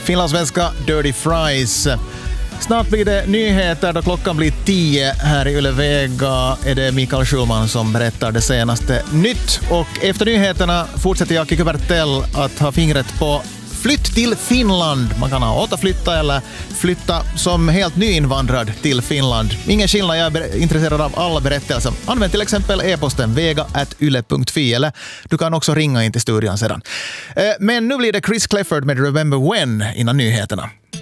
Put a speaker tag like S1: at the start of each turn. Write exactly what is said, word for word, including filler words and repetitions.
S1: finlandssvenska Dirty Fries. Snart blir det nyheter då klockan blir tio. Här i Yle Vega är det Mikael Schulman som berättar det senaste nytt. Och efter nyheterna fortsätter Jackie Kubertell att ha fingret på flytt till Finland. Man kan ha återflytta eller flytta som helt nyinvandrad till Finland. Ingen skillnad, jag är intresserad av alla berättelser. Använd till exempel e-posten vega at yle punkt fi eller du kan också ringa in till studion sedan. Men nu blir det Chris Clifford med Remember When innan nyheterna.